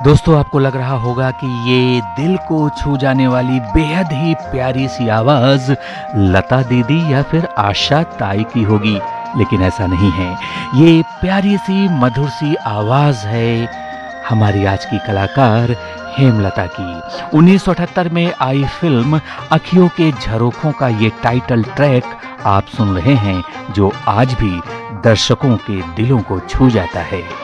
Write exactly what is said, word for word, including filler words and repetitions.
दोस्तों, आपको लग रहा होगा कि ये दिल को छू जाने वाली बेहद ही प्यारी सी आवाज़ लता दीदी या फिर आशा ताई की होगी, लेकिन ऐसा नहीं है। ये प्यारी सी मधुर सी आवाज़ है हमारी आज की कलाकार हेमलता की। उन्नीस सौ अठहत्तर में आई फिल्म अखियों के झरोखों का ये टाइटल ट्रैक आप सुन रहे हैं, जो आज भी दर्शकों के दिलों को छू जाता है।